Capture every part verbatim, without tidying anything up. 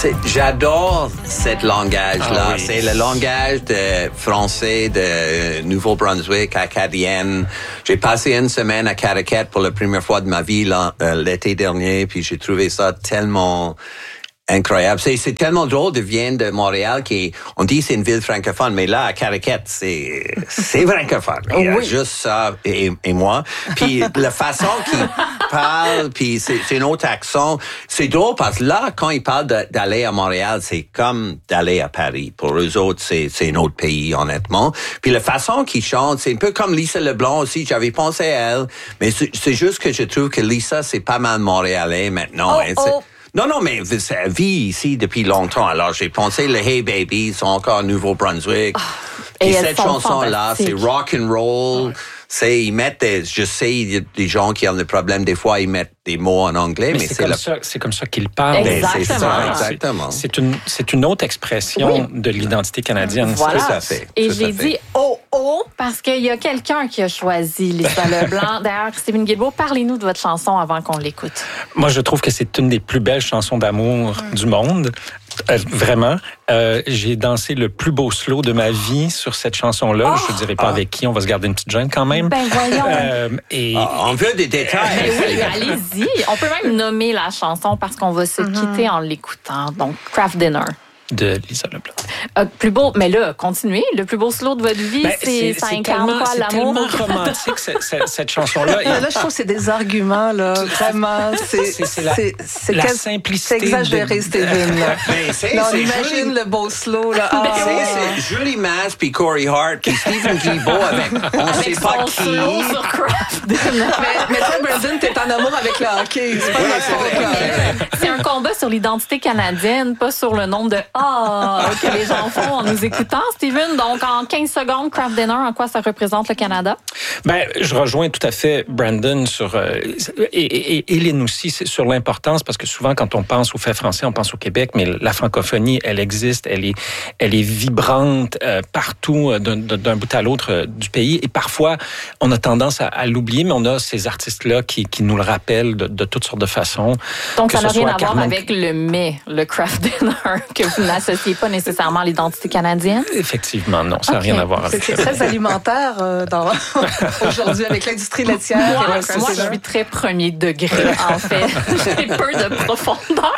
C'est, j'adore ce langage-là. Ah oui. C'est le langage de français de Nouveau-Brunswick, acadienne. J'ai passé une semaine à Caraquette pour la première fois de ma vie là, euh, l'été dernier, puis j'ai trouvé ça tellement incroyable. C'est, c'est tellement drôle de venir de Montréal qui, on dit c'est une ville francophone, mais là, à Caraquette, c'est, c'est francophone. Il y a Oui. juste ça et, et moi. Puis la façon qu'il parle, puis c'est, c'est un autre accent. C'est drôle parce que là, quand ils parlent de, d'aller à Montréal, c'est comme d'aller à Paris. Pour eux autres, c'est, c'est un autre pays, honnêtement. Puis la façon qu'ils chantent, c'est un peu comme Lisa Leblanc aussi. J'avais pensé à elle, mais c'est, c'est juste que je trouve que Lisa, c'est pas mal montréalais maintenant. Oh, hein. C'est- oh. Non, non, mais elle vit ici depuis longtemps. Alors, j'ai pensé, les Hey Babies sont encore à Nouveau-Brunswick. et Et elles cette sont chanson-là, c'est fantastiques. rock and roll. C'est, ils mettent des, je sais, il y a des gens qui ont des problèmes, des fois, ils mettent des mots en anglais, mais, Mais c'est, c'est comme la... ça, c'est comme ça qu'ils parlent. Ben, c'est ça, Exactement. exactement. C'est, c'est une, c'est une autre expression de l'identité canadienne. Voilà. Tout à fait. Et tout j'ai à fait. dit oh oh parce qu'il y a quelqu'un qui a choisi Lisa Leblanc. D'ailleurs, Steven Guilbeault, parlez-nous de votre chanson avant qu'on l'écoute. Moi, je trouve que c'est une des plus belles chansons d'amour du monde. Euh, vraiment. Euh, j'ai dansé le plus beau slow de ma vie sur cette chanson-là. Oh! Je ne dirai pas avec qui, on va se garder une petite gêne quand même. Ben voyons. Euh, et, Ah, on veut des détails. Ben oui, allez-y. On peut même nommer la chanson parce qu'on va se quitter en l'écoutant. Donc, Craft Dinner. de Lisa Leblanc. Euh, plus beau, mais là, continuez. Le plus beau slow de votre vie, Ben, c'est, ça incarne tellement, quoi, c'est l'amour? tellement romantique, cette, cette, cette chanson-là. Et Là, je trouve que c'est des arguments, là, vraiment. C'est, C'est- c'est la- c'est, c'est la quel- simplicité C'est exagéré, de- Steven. Là. Ben, c'est, Là, on c'est imagine joli. le beau slow, là. Ah, C'est, ouais. c'est Julie Masse puis Corey Hart puis Stephen Guilbeault avec on Avec sait pas son qui. slow sur Craft Dinner. mais, mais toi, Brandon, t'es en amour avec le hockey. C'est pas Oui, mal c'est vrai, avec le c'est hockey. vrai. C'est un combat sur l'identité canadienne, pas sur le nombre de « ah » que les gens font en nous écoutant. Steven, donc en quinze secondes, Craft Dinner, en quoi ça représente le Canada? Ben, je rejoins tout à fait Brandon sur euh, et, et, et Hélène aussi c'est sur l'importance parce que souvent quand on pense au fait français, on pense au Québec, mais la francophonie, elle existe, elle est, elle est vibrante euh, partout euh, d'un, d'un bout à l'autre euh, du pays et parfois on a tendance à, à l'oublier, mais on a ces artistes-là qui, qui nous le rappellent de, de toutes sortes de façons. Donc, Que ça n'a ce rien soit à voir Carmen- avec le mets, le Craft Dinner, que vous n'associez pas nécessairement à l'identité canadienne? Effectivement, non, ça n'a Ok. rien à voir avec C'est ça. très alimentaire euh, dans, aujourd'hui avec l'industrie laitière. Moi, et le Craft moi, je Dinner. suis très premier degré, en fait. J'ai peu de profondeur.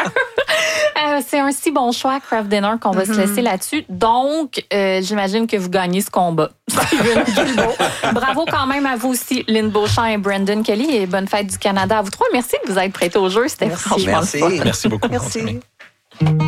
Euh, c'est un si bon choix, Craft Dinner, qu'on va se laisser là-dessus. Donc, euh, j'imagine que vous gagnez ce combat. Steven Guilbeault. Bravo quand même à vous aussi, Lynn Beauchamp et Brandon Kelly. Et bonne fête du Canada à vous trois. Merci de vous être prêtés au jeu. C'était Merci. franchement Merci. le fun. Merci beaucoup. Merci. Anthony.